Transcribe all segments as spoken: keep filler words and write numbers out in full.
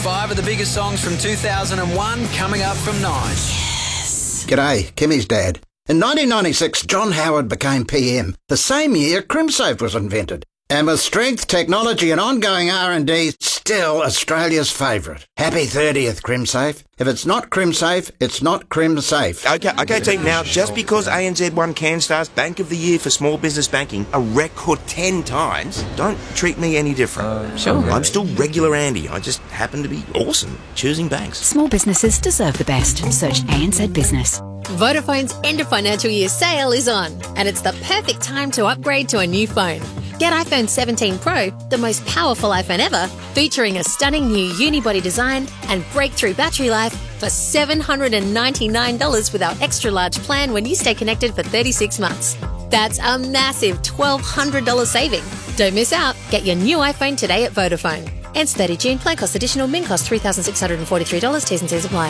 Five of the biggest songs from two thousand one coming up from nine. Yes. G'day, Kimmy's dad. In nineteen ninety-six, John Howard became P M. The same year, CrimSafe was invented. And with strength, technology and ongoing R and D, still Australia's favourite. Happy thirtieth, CrimSafe. If it's not CrimSafe, it's not CrimSafe. Okay, okay, team. Now, just because A N Z won CanStar's Bank of the Year for small business banking a record ten times, don't treat me any different. Uh, sure. I'm still regular Andy. I just happen to be awesome choosing banks. Small businesses deserve the best. Search A N Z Business. Vodafone's end of financial year sale is on, and it's the perfect time to upgrade to a new phone. Get iPhone seventeen Pro, the most powerful iPhone ever, featuring a stunning new unibody design and breakthrough battery life for seven hundred ninety-nine dollars with our extra large plan when you stay connected for thirty-six months. That's a massive twelve hundred dollars saving. Don't miss out. Get your new iPhone today at Vodafone. Ends thirty June. Plan cost additional. Min cost three thousand six hundred forty-three dollars. T's and C's apply.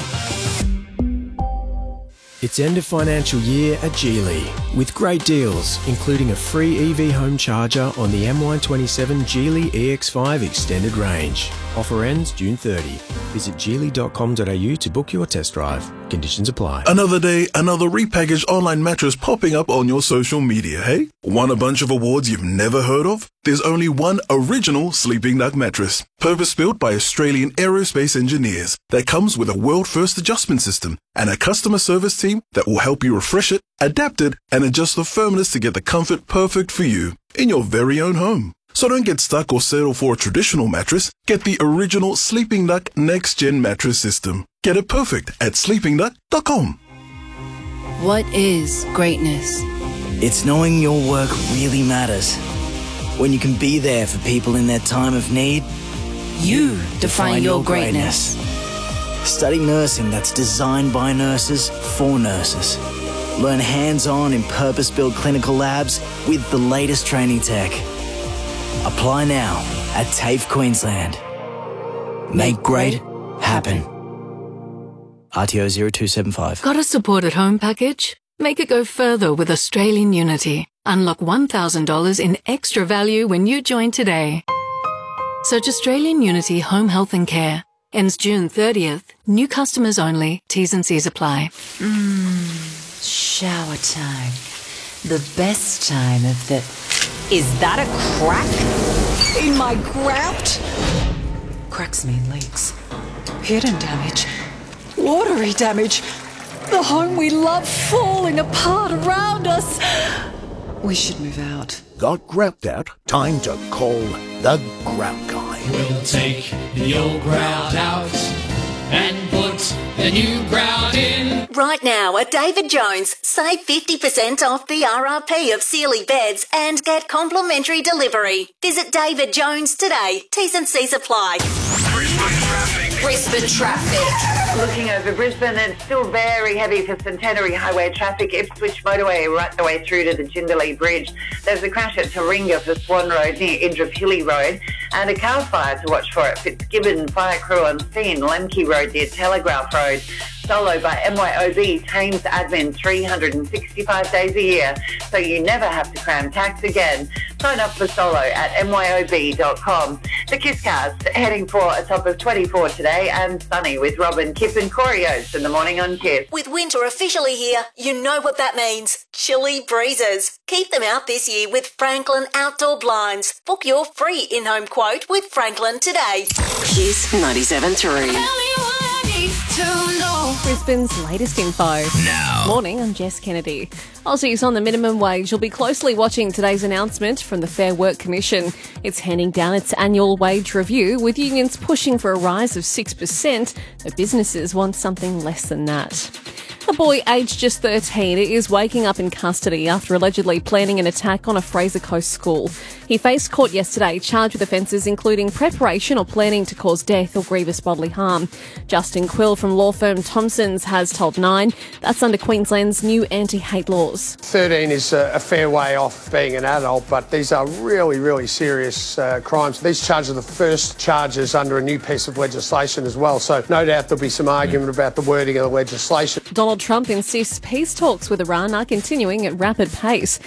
It's end of financial year at Geely, with great deals, including a free E V home charger on the M Y twenty-seven Geely E X five Extended Range. Offer ends June thirtieth. Visit geely dot com dot a u to book your test drive. Conditions apply. Another day, another repackaged online mattress popping up on your social media, hey? Won a bunch of awards you've never heard of? There's only one original Sleeping Duck mattress, purpose-built by Australian aerospace engineers, that comes with a world-first adjustment system and a customer service team that will help you refresh it, adapt it, and adjust the firmness to get the comfort perfect for you in your very own home. So don't get stuck or settle for a traditional mattress. Get the original Sleeping Duck Next Gen mattress system. Get it perfect at sleeping duck dot com. What is greatness? It's knowing your work really matters. When you can be there for people in their time of need. You define, define your greatness. greatness. Study nursing that's designed by nurses for nurses. Learn hands-on in purpose-built clinical labs with the latest training tech. Apply now at TAFE Queensland. Make great happen. R T O zero two seven five. Got a support at home package? Make it go further with Australian Unity. Unlock one thousand dollars in extra value when you join today. Search Australian Unity Home Health and Care. Ends June thirtieth. New customers only. T's and C's apply. Mmm, shower time. The best time of the... Is that a crack in my grout? Cracks mean leaks. Hidden damage. Watery damage. The home we love falling apart around us. We should move out. Got grout out? Time to call the Grout Guy. We'll take the old grout out and put the new grout in. Right now at David Jones, save fifty percent off the R R P of Sealy beds and get complimentary delivery. Visit David Jones today. T's and C's apply. Brisbane traffic. Brisbane traffic. Looking over Brisbane, it's still very heavy for Centenary Highway traffic. Ipswich Motorway right the way through to the Jindalee Bridge. There's a crash at Taringa for Swan Road near Indooroopilly Road, and a car fire to watch for at Fitzgibbon. Fire crew on scene, Lemke Road near Telegraph Road. Solo by M Y O B, Thames Admin three hundred sixty-five days a year, so you never have to cram tax again. Sign up for Solo at M Y O B dot com. The Kisscast heading for a top of twenty-four today and sunny with Robin, Kip and Corey Oates in the morning on Kiss. With winter officially here, you know what that means. Chilly breezes. Keep them out this year with Franklin Outdoor Blinds. Book your free in-home quote with Franklin today. Kiss ninety-seven point three. Brisbane's latest info. Now. Morning, I'm Jess Kennedy. Aussies on the minimum wage will be closely watching today's announcement from the Fair Work Commission. It's handing down its annual wage review, with unions pushing for a rise of six percent, but businesses want something less than that. A boy aged just thirteen is waking up in custody after allegedly planning an attack on a Fraser Coast school. He faced court yesterday, charged with offences including preparation or planning to cause death or grievous bodily harm. Justin Quill from law firm Thompson's has told Nine that's under Queensland's new anti-hate laws. thirteen is a fair way off being an adult, but these are really, really serious uh, crimes. These charges are the first charges under a new piece of legislation as well, so no doubt there'll be some argument about the wording of the legislation. Donald Trump insists peace talks with Iran are continuing at rapid pace.